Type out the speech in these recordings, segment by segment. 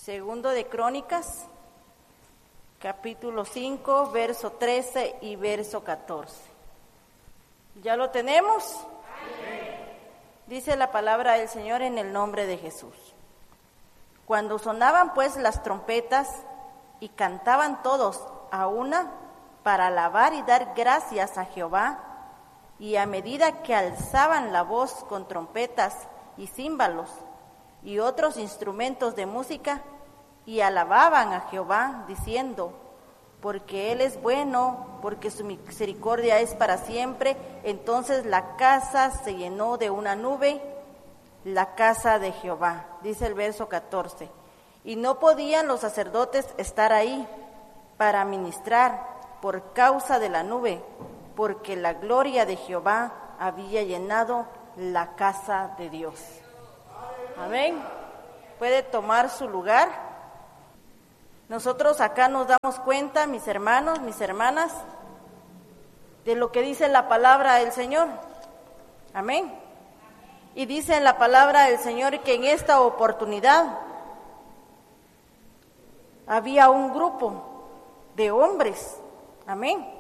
Segundo de Crónicas, capítulo 5, verso 13 y verso 14. ¿Ya lo tenemos? Sí. Dice la palabra del Señor en el nombre de Jesús. Cuando sonaban pues las trompetas y cantaban todos a una para alabar y dar gracias a Jehová, y a medida que alzaban la voz con trompetas y címbalos y otros instrumentos de música, y alababan a Jehová, diciendo, porque Él es bueno, porque su misericordia es para siempre, entonces la casa se llenó de una nube, la casa de Jehová. Dice el verso 14, y no podían los sacerdotes estar ahí para ministrar por causa de la nube, porque la gloria de Jehová había llenado la casa de Dios. Amén. Puede tomar su lugar. Nosotros acá nos damos cuenta, mis hermanos, mis hermanas, de lo que dice la palabra del Señor. Amén. Y dice en la palabra del Señor que en esta oportunidad había un grupo de hombres, amén,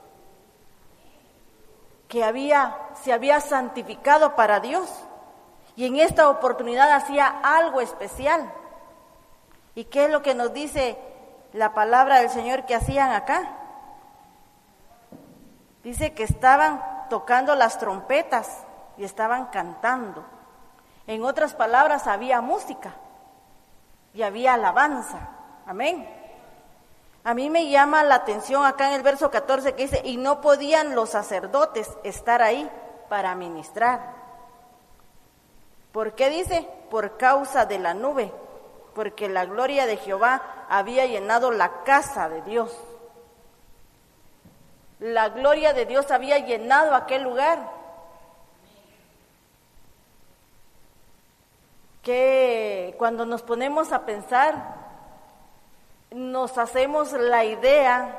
que se había santificado para Dios, y en esta oportunidad hacía algo especial. ¿Y qué es lo que nos dice la palabra del Señor que hacían acá? Dice que estaban tocando las trompetas y estaban cantando. En otras palabras, había música y había alabanza. Amén. A mí me llama la atención acá en el verso 14 que dice, y no podían los sacerdotes estar ahí para ministrar. ¿Por qué dice? Por causa de la nube, porque la gloria de Jehová había llenado la casa de Dios. La gloria de Dios había llenado aquel lugar. Que cuando nos ponemos a pensar, nos hacemos la idea,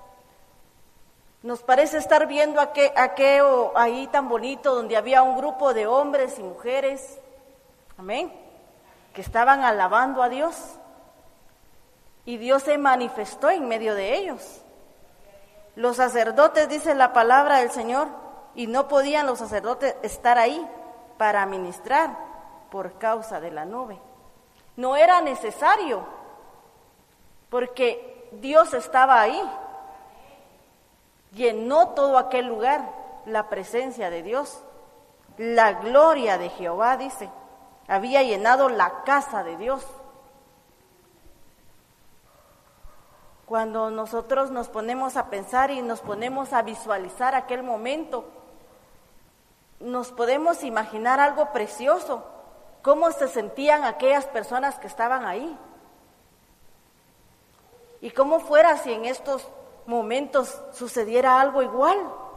nos parece estar viendo aquello ahí tan bonito donde había un grupo de hombres y mujeres, amén, que estaban alabando a Dios, y Dios se manifestó en medio de ellos. Los sacerdotes, dice la palabra del Señor, y no podían los sacerdotes estar ahí para ministrar por causa de la nube. No era necesario, porque Dios estaba ahí. Llenó todo aquel lugar la presencia de Dios. La gloria de Jehová, dice, había llenado la casa de Dios. Cuando nosotros nos ponemos a pensar y nos ponemos a visualizar aquel momento, nos podemos imaginar algo precioso, cómo se sentían aquellas personas que estaban ahí. Y cómo fuera si en estos momentos sucediera algo igual.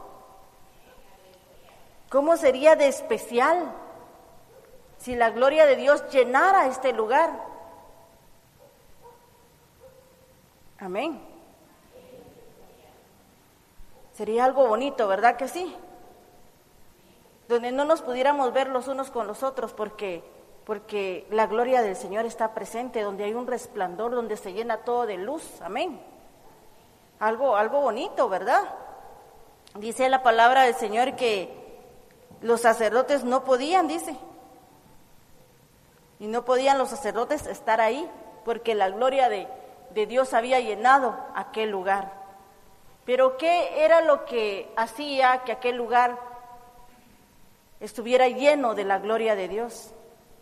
¿Cómo sería de especial si la gloria de Dios llenara este lugar? Amén. Sería algo bonito, ¿verdad que sí? Donde no nos pudiéramos ver los unos con los otros porque la gloria del Señor está presente, donde hay un resplandor, donde se llena todo de luz. Amén. Algo bonito, ¿verdad? Dice la palabra del Señor que los sacerdotes no podían, dice, y no podían los sacerdotes estar ahí porque la gloria de Dios había llenado aquel lugar. Pero ¿qué era lo que hacía que aquel lugar estuviera lleno de la gloria de Dios?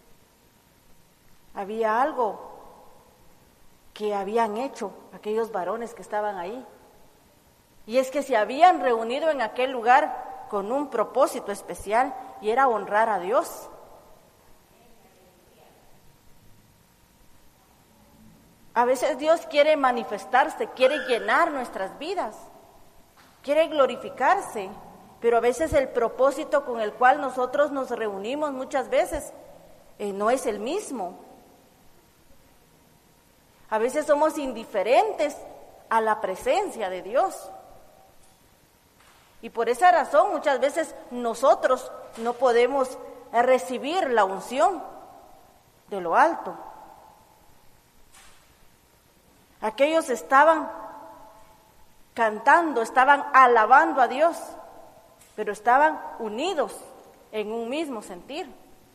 Había algo que habían hecho aquellos varones que estaban ahí. Y es que se habían reunido en aquel lugar con un propósito especial, y era honrar a Dios. A veces Dios quiere manifestarse, quiere llenar nuestras vidas, quiere glorificarse, pero a veces el propósito con el cual nosotros nos reunimos muchas veces no es el mismo. A veces somos indiferentes a la presencia de Dios. Y por esa razón muchas veces nosotros no podemos recibir la unción de lo alto. Aquellos estaban cantando, estaban alabando a Dios, pero estaban unidos en un mismo sentir.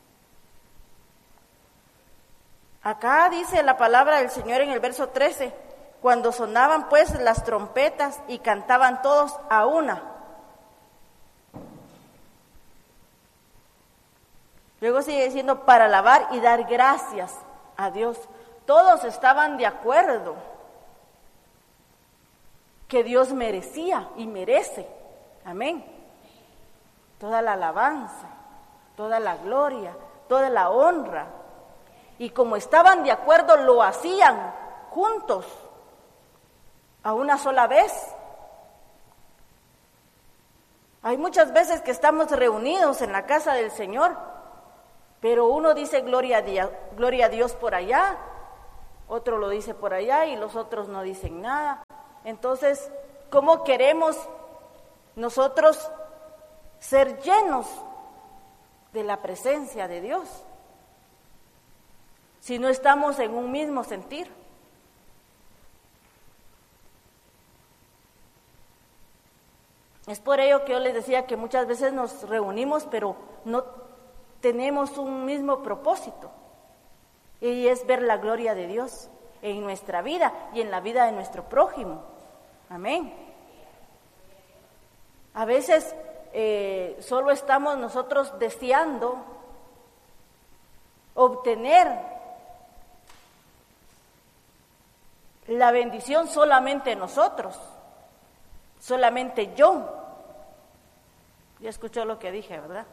Acá dice la palabra del Señor en el verso 13, cuando sonaban pues las trompetas y cantaban todos a una. Luego sigue diciendo, para alabar y dar gracias a Dios. Todos estaban de acuerdo que Dios merecía y merece, amén, toda la alabanza, toda la gloria, toda la honra. Y como estaban de acuerdo, lo hacían juntos, a una sola vez. Hay muchas veces que estamos reunidos en la casa del Señor, pero uno dice gloria a Dios por allá, otro lo dice por allá y los otros no dicen nada. Entonces, ¿cómo queremos nosotros ser llenos de la presencia de Dios si no estamos en un mismo sentir? Es por ello que yo les decía que muchas veces nos reunimos, pero no tenemos un mismo propósito, y es ver la gloria de Dios en nuestra vida y en la vida de nuestro prójimo. Amén. A veces solo estamos nosotros deseando obtener la bendición solamente nosotros, solamente yo. Ya escuchó lo que dije, ¿verdad?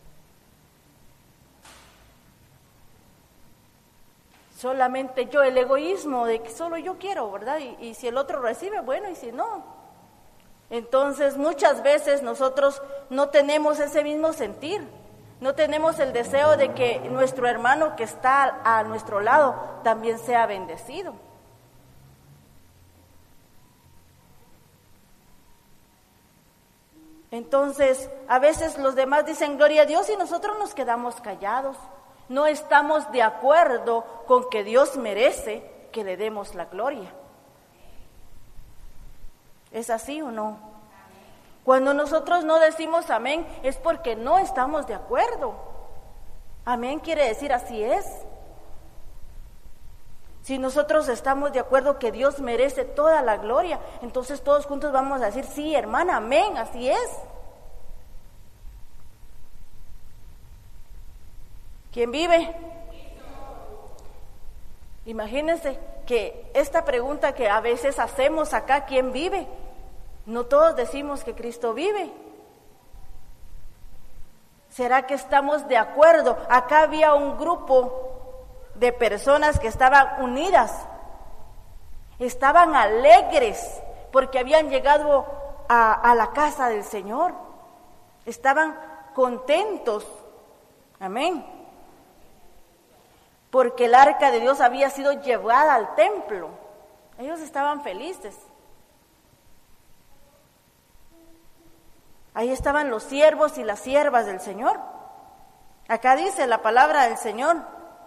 Solamente yo, el egoísmo de que solo yo quiero, ¿verdad? Y si el otro recibe, bueno, y si no. Entonces, muchas veces nosotros no tenemos ese mismo sentir, no tenemos el deseo de que nuestro hermano que está a nuestro lado también sea bendecido. Entonces, a veces los demás dicen gloria a Dios y nosotros nos quedamos callados. No estamos de acuerdo con que Dios merece que le demos la gloria. ¿Es así o no? Cuando nosotros no decimos amén es porque no estamos de acuerdo. Amén quiere decir así es. Si nosotros estamos de acuerdo que Dios merece toda la gloria, entonces todos juntos vamos a decir, sí, hermana, amén, así es. ¿Quién vive? Imagínense que esta pregunta que a veces hacemos acá, ¿quién vive? No todos decimos que Cristo vive. ¿Será que estamos de acuerdo? Acá había un grupo de personas que estaban unidas, estaban alegres porque habían llegado a la casa del Señor, estaban contentos, amén, porque el arca de Dios había sido llevada al templo. Ellos estaban felices. Ahí estaban los siervos y las siervas del Señor. Acá dice la palabra del Señor,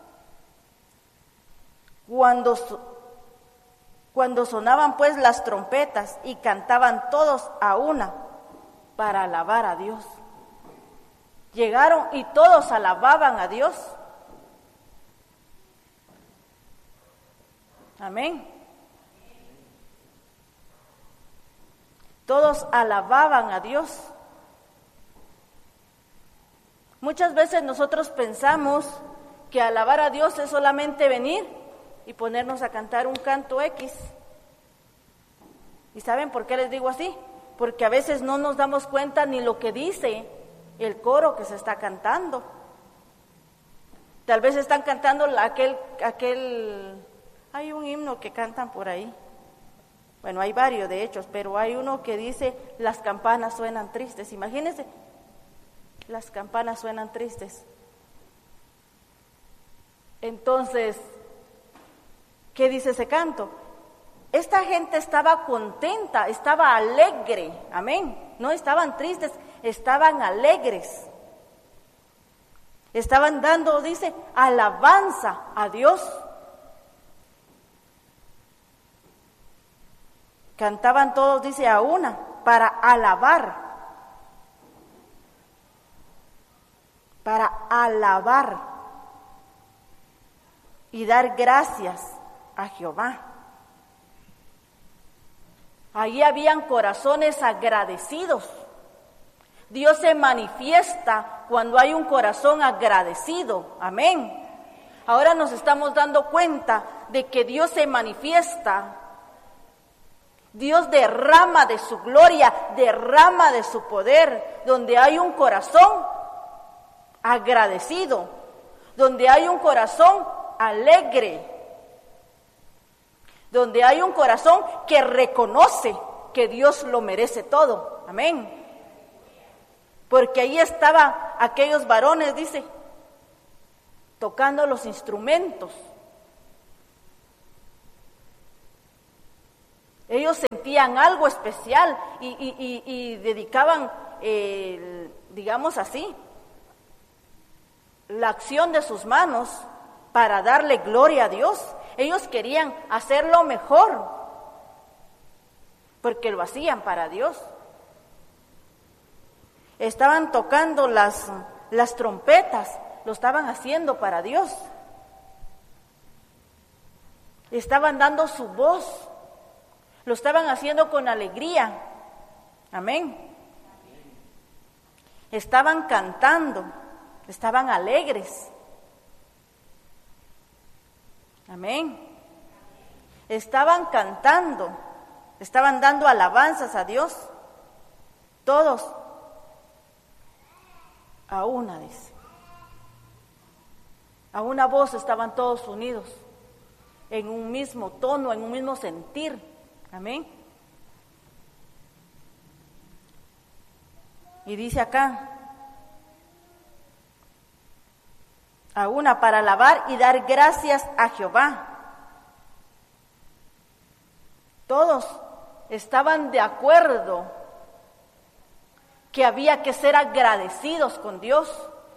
cuando sonaban pues las trompetas y cantaban todos a una para alabar a Dios. Llegaron y todos alababan a Dios. Amén. Todos alababan a Dios. Muchas veces nosotros pensamos que alabar a Dios es solamente venir y ponernos a cantar un canto X. ¿Y saben por qué les digo así? Porque a veces no nos damos cuenta ni lo que dice el coro que se está cantando. Tal vez están cantando hay un himno que cantan por ahí. Bueno, hay varios de hechos, pero hay uno que dice, las campanas suenan tristes. Imagínense, las campanas suenan tristes. Entonces, ¿qué dice ese canto? Esta gente estaba contenta, estaba alegre, amén. No estaban tristes, estaban alegres. Estaban dando, dice, alabanza a Dios. Cantaban todos, dice, a una, para alabar. Para alabar y dar gracias a Jehová. Allí habían corazones agradecidos. Dios se manifiesta cuando hay un corazón agradecido. Amén. Ahora nos estamos dando cuenta de que Dios se manifiesta. Dios derrama de su gloria, derrama de su poder, donde hay un corazón agradecido, donde hay un corazón alegre, donde hay un corazón que reconoce que Dios lo merece todo. Amén. Porque ahí estaban aquellos varones, dice, tocando los instrumentos. Ellos sentían algo especial y dedicaban, digamos así, la acción de sus manos para darle gloria a Dios. Ellos querían hacerlo mejor, porque lo hacían para Dios. Estaban tocando las trompetas, lo estaban haciendo para Dios. Estaban dando su voz, lo estaban haciendo con alegría. Amén. Estaban cantando, estaban alegres. Amén. Estaban cantando, estaban dando alabanzas a Dios. Todos a una, dice. A una voz estaban todos unidos, en un mismo tono, en un mismo sentir. Amén. Y dice acá, a una, para alabar y dar gracias a Jehová. Todos estaban de acuerdo que había que ser agradecidos con Dios.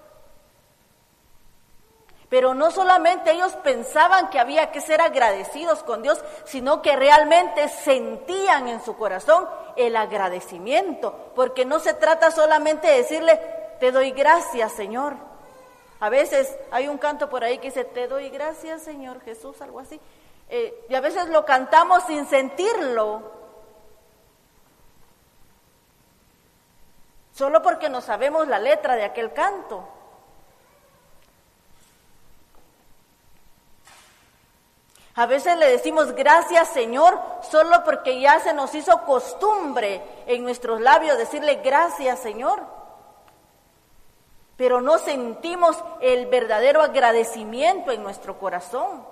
Pero no solamente ellos pensaban que había que ser agradecidos con Dios, sino que realmente sentían en su corazón el agradecimiento, porque no se trata solamente de decirle, te doy gracias, Señor. A veces hay un canto por ahí que dice, te doy gracias, Señor Jesús, algo así. Y a veces lo cantamos sin sentirlo, solo porque no sabemos la letra de aquel canto. A veces le decimos gracias, Señor, solo porque ya se nos hizo costumbre en nuestros labios decirle gracias, Señor. Pero no sentimos el verdadero agradecimiento en nuestro corazón.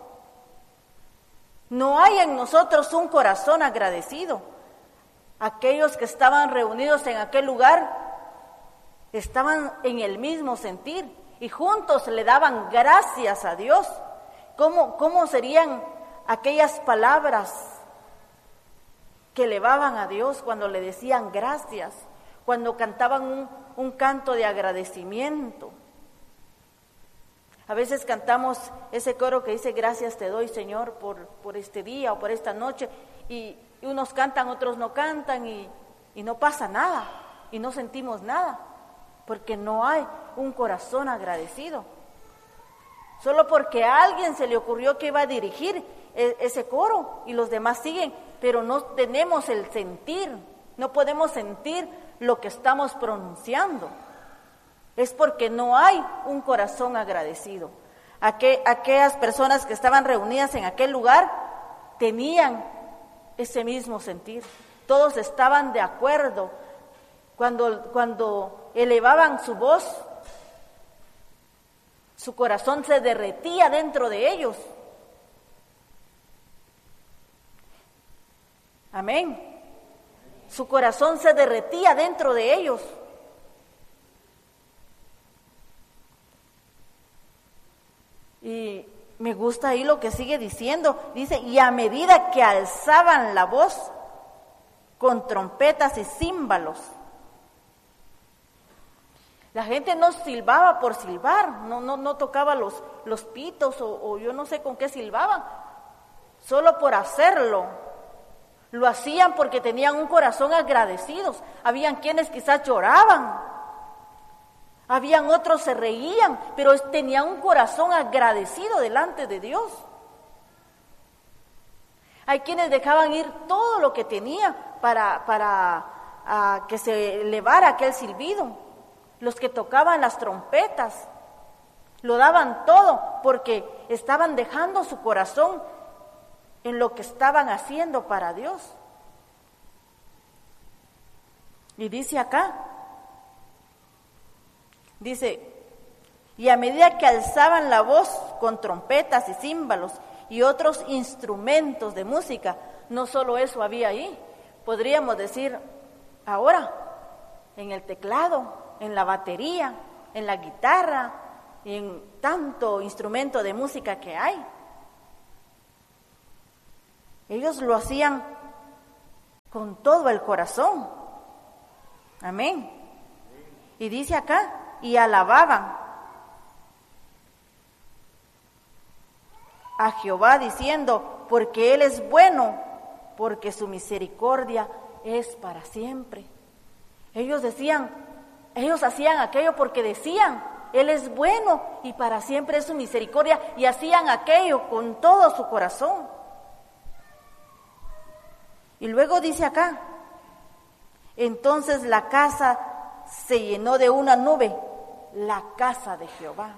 No hay en nosotros un corazón agradecido. Aquellos que estaban reunidos en aquel lugar estaban en el mismo sentir y juntos le daban gracias a Dios. ¿Cómo serían aquellas palabras que elevaban a Dios cuando le decían gracias, cuando cantaban un canto de agradecimiento? A veces cantamos ese coro que dice gracias te doy, Señor, por este día o por esta noche, y unos cantan, otros no cantan, y no pasa nada, y no sentimos nada, porque no hay un corazón agradecido. Solo porque a alguien se le ocurrió que iba a dirigir ese coro y los demás siguen, pero no tenemos el sentir, no podemos sentir lo que estamos pronunciando. Es porque no hay un corazón agradecido. Aquellas personas que estaban reunidas en aquel lugar tenían ese mismo sentir. Todos estaban de acuerdo. Cuando elevaban su voz, su corazón se derretía dentro de ellos. Amén. Su corazón se derretía dentro de ellos. Y me gusta ahí lo que sigue diciendo. Dice, y a medida que alzaban la voz con trompetas y címbalos. La gente no silbaba por silbar, no tocaba los pitos o yo no sé con qué silbaban, solo por hacerlo, Lo hacían porque tenían un corazón agradecidos. Habían quienes quizás lloraban, habían otros se reían, pero tenían un corazón agradecido delante de Dios. Hay quienes dejaban ir todo lo que tenían para que se elevara aquel silbido. Los que tocaban las trompetas, lo daban todo porque estaban dejando su corazón en lo que estaban haciendo para Dios. Y dice acá, dice, y a medida que alzaban la voz con trompetas y címbalos y otros instrumentos de música, no solo eso había ahí, podríamos decir ahora, en el teclado, en la batería, en la guitarra, y en tanto instrumento de música que hay. Ellos lo hacían con todo el corazón. Amén. Y dice acá, y alababan a Jehová diciendo, porque Él es bueno, porque su misericordia es para siempre. Ellos hacían aquello porque decían, Él es bueno y para siempre es su misericordia, y hacían aquello con todo su corazón. Y luego dice acá, entonces la casa se llenó de una nube, la casa de Jehová.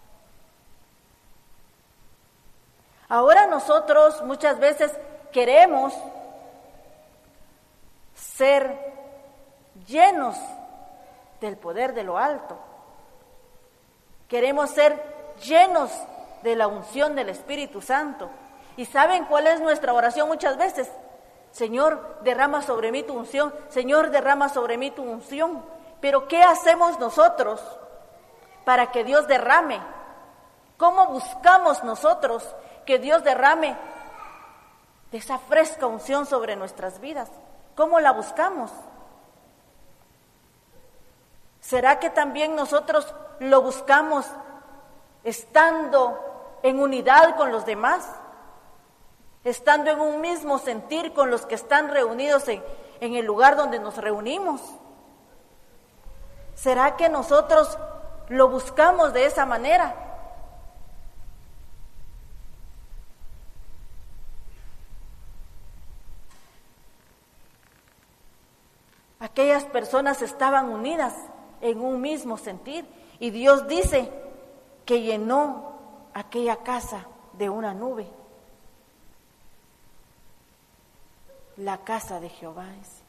Ahora nosotros muchas veces queremos ser llenos del poder de lo alto. Queremos ser llenos de la unción del Espíritu Santo. ¿Y saben cuál es nuestra oración muchas veces? Señor, derrama sobre mí tu unción. Señor, derrama sobre mí tu unción. Pero ¿qué hacemos nosotros para que Dios derrame? ¿Cómo buscamos nosotros que Dios derrame de esa fresca unción sobre nuestras vidas? ¿Cómo la buscamos? ¿Será que también nosotros lo buscamos estando en unidad con los demás? Estando en un mismo sentir con los que están reunidos en el lugar donde nos reunimos. ¿Será que nosotros lo buscamos de esa manera? Aquellas personas estaban unidas en un mismo sentir, y Dios dice que llenó aquella casa de una nube. La casa de Jehová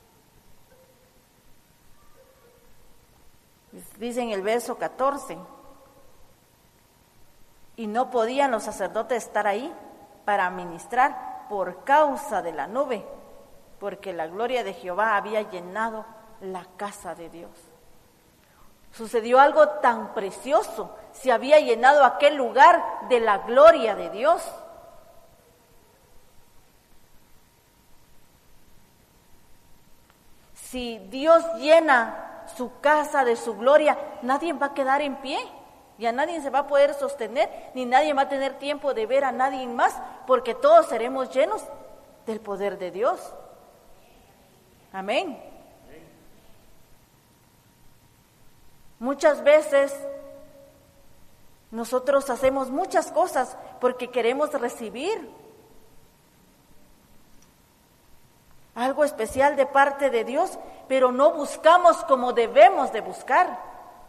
dice en el verso 14, y no podían los sacerdotes estar ahí para ministrar por causa de la nube, porque la gloria de Jehová había llenado la casa de Dios. Sucedió algo tan precioso, se había llenado aquel lugar de la gloria de Dios. Si Dios llena su casa de su gloria, nadie va a quedar en pie, ya nadie se va a poder sostener, ni nadie va a tener tiempo de ver a nadie más, porque todos seremos llenos del poder de Dios. Amén. Muchas veces nosotros hacemos muchas cosas porque queremos recibir algo especial de parte de Dios, pero no buscamos como debemos de buscar.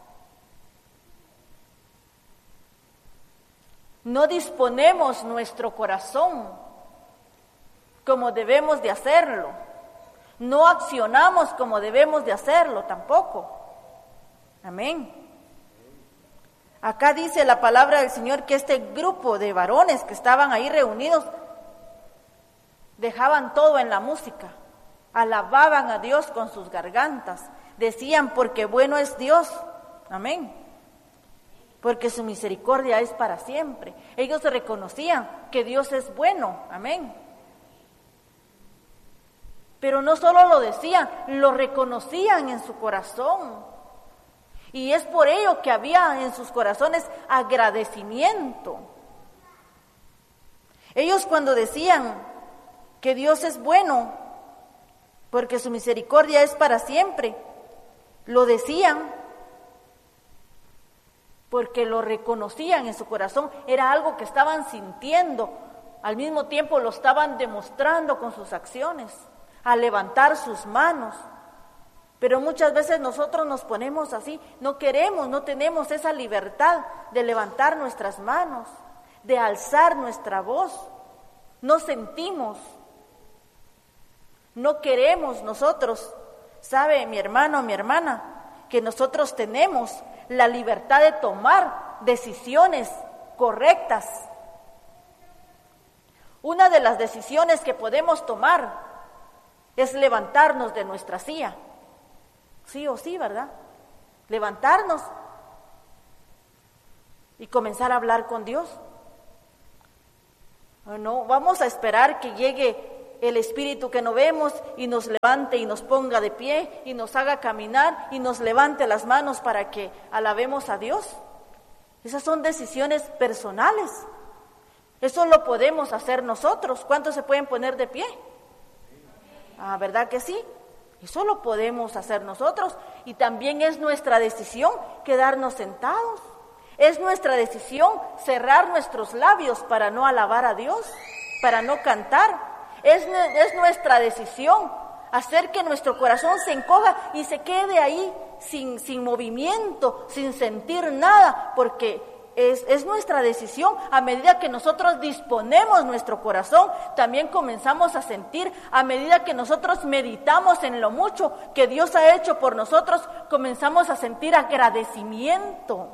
No disponemos nuestro corazón como debemos de hacerlo. No accionamos como debemos de hacerlo tampoco. Amén. Acá dice la palabra del Señor que este grupo de varones que estaban ahí reunidos dejaban todo en la música, alababan a Dios con sus gargantas, decían porque bueno es Dios, amén, porque su misericordia es para siempre. Ellos reconocían que Dios es bueno, amén. Pero no solo lo decían, lo reconocían en su corazón. Y es por ello que había en sus corazones agradecimiento. Ellos cuando decían que Dios es bueno, porque su misericordia es para siempre. Lo decían porque lo reconocían en su corazón, era algo que estaban sintiendo, al mismo tiempo lo estaban demostrando con sus acciones, al levantar sus manos. Pero muchas veces nosotros nos ponemos así, no tenemos esa libertad de levantar nuestras manos, de alzar nuestra voz, no sentimos, no queremos nosotros. ¿Sabe, mi hermano, mi hermana, que nosotros tenemos la libertad de tomar decisiones correctas? Una de las decisiones que podemos tomar es levantarnos de nuestra silla. Sí o sí, ¿verdad? Levantarnos y comenzar a hablar con Dios. No, vamos a esperar que llegue el Espíritu que no vemos y nos levante y nos ponga de pie y nos haga caminar y nos levante las manos para que alabemos a Dios. Esas son decisiones personales. Eso lo podemos hacer nosotros. ¿Cuántos se pueden poner de pie? ¿Verdad que sí? Eso lo podemos hacer nosotros. Y también es nuestra decisión quedarnos sentados. Es nuestra decisión cerrar nuestros labios para no alabar a Dios, para no cantar. Es nuestra decisión hacer que nuestro corazón se encoja y se quede ahí sin movimiento, sin sentir nada, porque es nuestra decisión. A medida que nosotros disponemos nuestro corazón, también comenzamos a sentir. A medida que nosotros meditamos en lo mucho que Dios ha hecho por nosotros, comenzamos a sentir agradecimiento.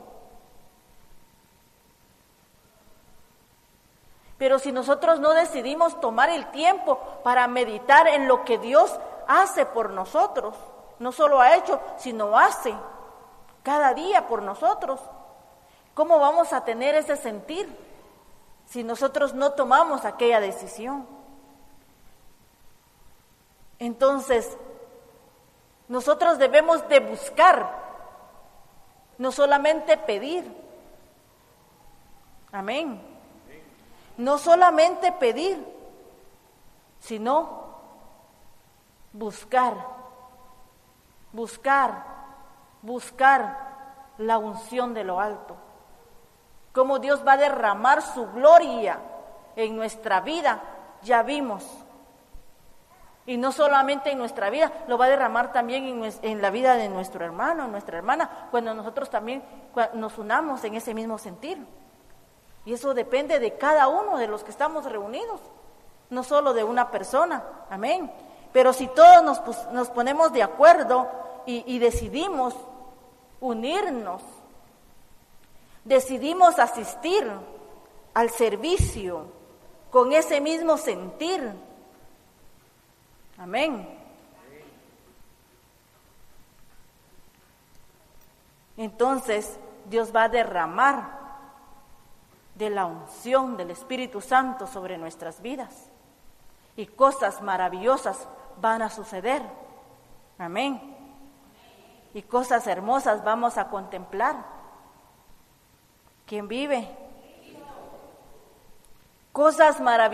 Pero si nosotros no decidimos tomar el tiempo para meditar en lo que Dios hace por nosotros, no solo ha hecho, sino hace cada día por nosotros, ¿cómo vamos a tener ese sentir si nosotros no tomamos aquella decisión? Entonces, nosotros debemos de buscar, no solamente pedir. Amén. No solamente pedir, sino buscar la unción de lo alto. Cómo Dios va a derramar su gloria en nuestra vida, ya vimos. Y no solamente en nuestra vida, lo va a derramar también en la vida de nuestro hermano, nuestra hermana, cuando nosotros también nos unamos en ese mismo sentir. Y eso depende de cada uno de los que estamos reunidos, no solo de una persona, amén. Pero si todos nos ponemos de acuerdo y decidimos unirnos, decidimos asistir al servicio con ese mismo sentir, amén. Entonces Dios va a derramar de la unción del Espíritu Santo sobre nuestras vidas y cosas maravillosas van a suceder, amén. Y cosas hermosas vamos a contemplar. ¿Quién vive? Cosas maravillosas.